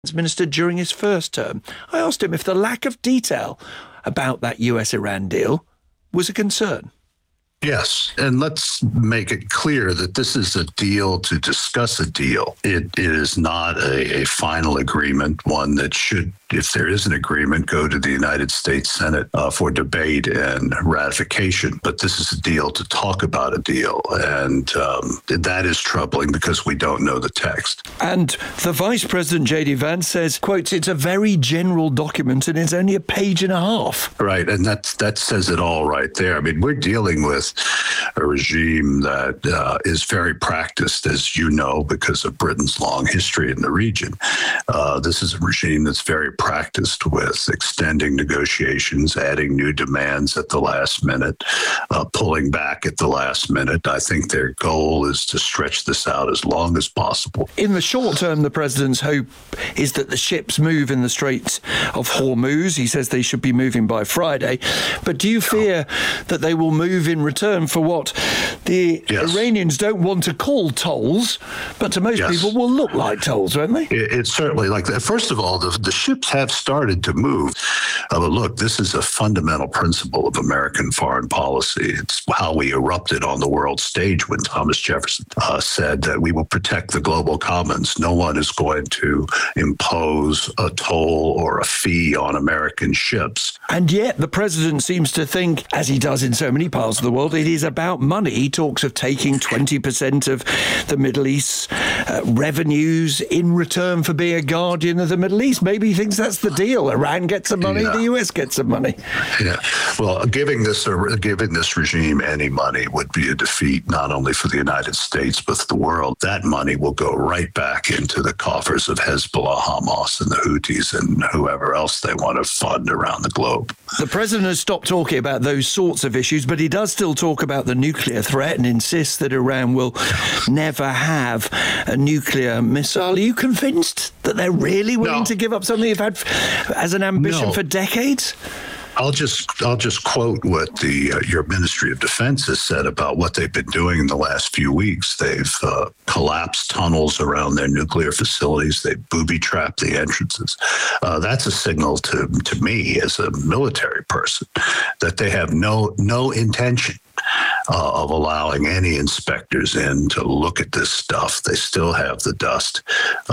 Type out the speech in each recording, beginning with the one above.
Minister during his first term. I asked him if the lack of detail about that US-Iran deal was a concern. Yes, and let's make it clear that this is a deal to discuss a deal. It is not a final agreement, one that should, if there is an agreement, go to the United States Senate for debate and ratification. But this is a deal to talk about a deal, and that is troubling because we don't know the text. And the Vice President, J.D. Vance, says, quotes, it's a very general document and it's only a page and a half. Right, and that says it all right there. I mean, we're dealing with a regime that is very practiced, as you know, because of Britain's long history in the region. This is a regime that's very practiced with extending negotiations, adding new demands at the last minute, pulling back at the last minute. I think their goal is to stretch this out as long as possible. In the short term, the president's hope is that the ships move in the Straits of Hormuz. He says they should be moving by Friday. But do you fear that they will move in return for what the Iranians don't want to call tolls, but to most people will look like tolls, won't they? It's certainly like that. First of all, the ships have started to move. But look, this is a fundamental principle of American foreign policy. It's how we erupted on the world stage when Thomas Jefferson said that we will protect the global commons. No one is going to impose a toll or a fee on American ships. And yet the president seems to think, as he does in so many parts of the world, it is about money. He talks of taking 20% of the Middle East's revenues in return for being a guardian of the Middle East. Maybe he thinks that's the deal. Iran gets some money, the US gets some money. Yeah. Well, giving this regime any money would be a defeat not only for the United States but for the world. That money will go right back into the coffers of Hezbollah, Hamas, and the Houthis and whoever else they want to fund around the globe. The president has stopped talking about those sorts of issues, but he does still talk about the nuclear threat and insists that Iran will never have a nuclear missile. Are you convinced that they're really willing to give up something they've had as an ambition for decades? I'll just quote what your Ministry of Defense has said about what they've been doing in the last few weeks. They've collapsed tunnels around their nuclear facilities. They've booby-trapped the entrances. That's a signal to me as a military person that they have no intention of allowing any inspectors in to look at this stuff. They still have the dust,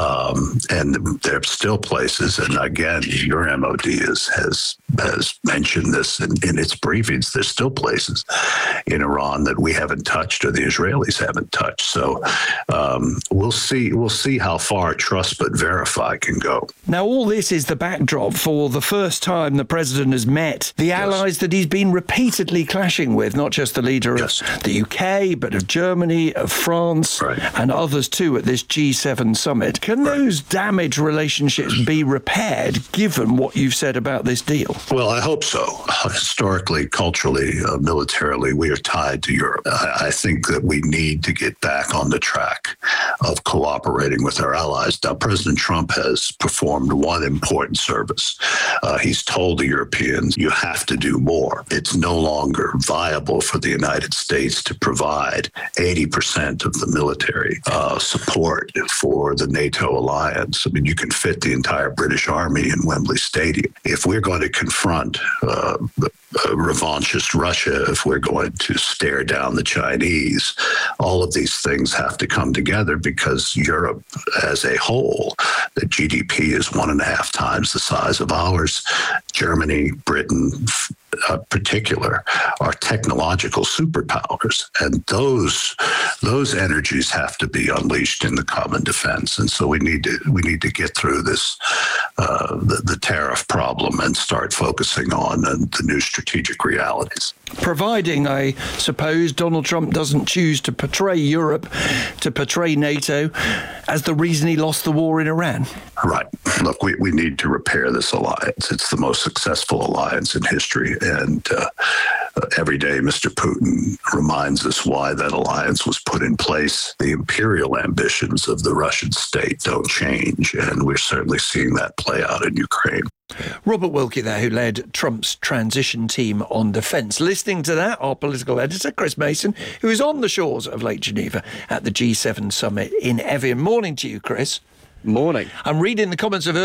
and there are still places. And again, your MOD has mentioned this in its briefings. There's still places in Iran that we haven't touched or the Israelis haven't touched. So we'll see how far trust but verify can go. Now, all this is the backdrop for the first time the president has met the allies that he's been repeatedly clashing with, not just the leader of the UK, but of Germany, of France, and others too at this G7 summit. Can those damaged relationships be repaired, given what you've said about this deal? Well, I hope so. Historically, culturally, militarily, we are tied to Europe. I think that we need to get back on the track of cooperating with our allies. Now, President Trump has performed one important service. He's told the Europeans, you have to do more. It's no longer viable for the United States to provide 80% of the military support for the NATO alliance. I mean, you can fit the entire British Army in Wembley Stadium. If we're going to confront revanchist Russia, if we're going to stare down the Chinese, all of these things have to come together because Europe as a whole, the GDP is 1.5 times the size of ours. Germany, Britain, particular, are technological superpowers, and those energies have to be unleashed in the common defense. And so we need to get through this the tariff problem and start focusing on the new strategic realities. Providing, I suppose, Donald Trump doesn't choose to portray Europe, to portray NATO as the reason he lost the war in Iran. Right. Look, we need to repair this alliance. It's the most successful alliance in history. And every day, Mr. Putin reminds us why that alliance was put in place. The imperial ambitions of the Russian state don't change. And we're certainly seeing that play out in Ukraine. Robert Wilkie there, who led Trump's transition team on defence. Listening to that, our political editor, Chris Mason, who is on the shores of Lake Geneva at the G7 summit in Evian. Morning to you, Chris. Morning. I'm reading the comments of